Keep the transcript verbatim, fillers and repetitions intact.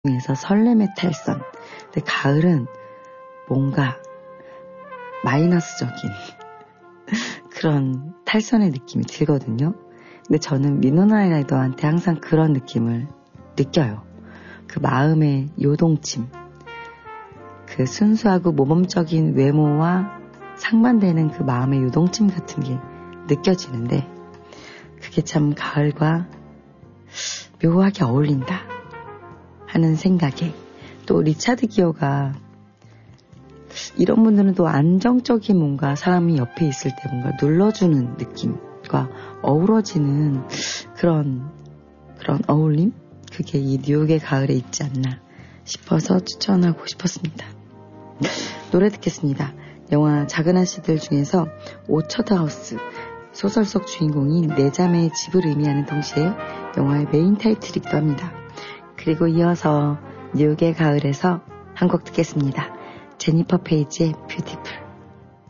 중에서 설렘의 탈선. 근데 가을은 뭔가 마이너스적인 그런 탈선의 느낌이 들거든요. 근데 저는 위노나 라이더한테 항상 그런 느낌을 느껴요. 그 마음의 요동침, 그 순수하고 모범적인 외모와 상반되는 그 마음의 요동침 같은 게 느껴지는데, 그게 참 가을과 묘하게 어울린다 하는 생각에, 또 리차드 기어가 이런 분들은 또 안정적인 뭔가 사람이 옆에 있을 때 뭔가 눌러주는 느낌과 어우러지는 그런 그런 어울림, 그게 이 뉴욕의 가을에 있지 않나 싶어서 추천하고 싶었습니다. 노래 듣겠습니다. 영화 작은 아씨들 중에서 오처드 하우스, 소설 속 주인공인 네 자매의 집을 의미하는 동시에 영화의 메인 타이틀이기도 합니다. 그리고 이어서 뉴욕의 가을에서 한 곡 듣겠습니다. 제니퍼 페이지의 뷰티풀.